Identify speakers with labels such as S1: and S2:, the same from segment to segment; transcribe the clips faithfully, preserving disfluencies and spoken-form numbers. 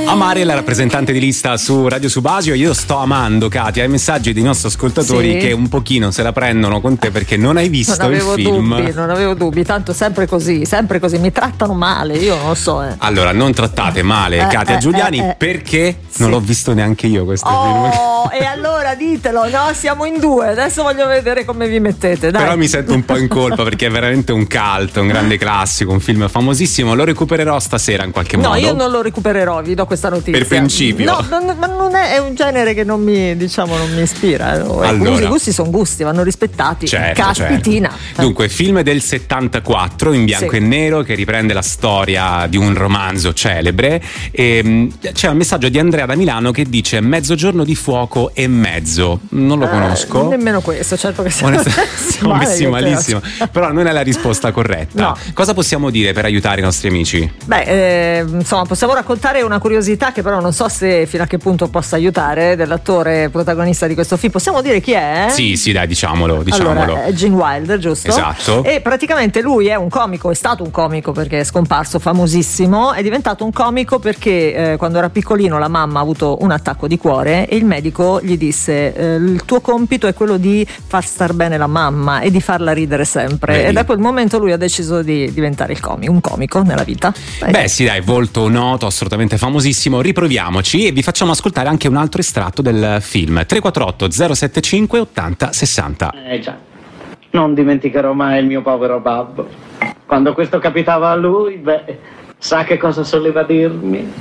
S1: Amare la rappresentante di lista su Radio Subasio. Io sto amando, Katia, i messaggi dei nostri ascoltatori, sì, che un pochino se la prendono con te perché non hai visto
S2: non avevo
S1: il film.
S2: Dubbi, non avevo dubbi, tanto sempre così, sempre così, mi trattano male, io non lo so. Eh.
S1: Allora, non trattate male eh, Katia
S2: eh,
S1: Giuliani
S2: eh, eh.
S1: perché
S2: sì.
S1: non l'ho visto neanche io questo
S2: oh,
S1: film.
S2: Oh, e allora ditelo, no? Siamo in due, adesso voglio vedere come vi mettete, dai.
S1: Però mi sento un po' in colpa perché è veramente un cult, un grande classico, un film famosissimo. Lo recupererò stasera in qualche
S2: no,
S1: modo.
S2: No, io non lo recupererò, vi do questa notizia.
S1: Per principio.
S2: No, non, ma non è, è un genere che non mi, diciamo, non mi ispira.
S1: Allora,
S2: i gusti sono gusti, vanno rispettati.
S1: Certo,
S2: Caspitina.
S1: Certo. Dunque, film del settantaquattro in bianco
S2: sì.
S1: e nero che riprende la storia di un romanzo celebre. E c'è un messaggio di Andrea da Milano che dice Mezzogiorno di fuoco e mezzo. Non lo conosco.
S2: Eh, nemmeno questo, certo che siamo,
S1: siamo messi malissimo. Però non è la risposta corretta.
S2: No.
S1: Cosa possiamo dire per aiutare i nostri amici?
S2: Beh, eh, insomma, possiamo raccontare una curiosità che però non so se fino a che punto possa aiutare, dell'attore protagonista di questo film. Possiamo dire chi è?
S1: Sì, sì, dai, diciamolo, diciamolo.
S2: Allora, è Gene Wilder, giusto?
S1: Esatto.
S2: E praticamente lui è un comico, è stato un comico perché è scomparso, famosissimo, è diventato un comico perché eh, quando era piccolino la mamma ha avuto un attacco di cuore e il medico gli disse eh, il tuo compito è quello di far star bene la mamma e di farla ridere sempre. Vedi. E da quel momento lui ha deciso di diventare il comico, un comico nella vita.
S1: Dai. Beh sì, dai, volto noto, assolutamente famosissimo. Riproviamoci e vi facciamo ascoltare anche un altro estratto del film. Tre quattro otto zero sette cinque ottanta sessanta.
S3: Eh già, non dimenticherò mai il mio povero babbo. Quando questo capitava a lui, beh, sa che cosa soleva dirmi?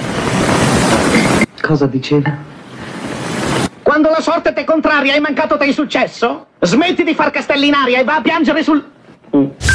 S3: Cosa diceva? Quando la sorte t'è contraria e mancato t'è il successo, smetti di far castelli in aria e va a piangere sul... Mm.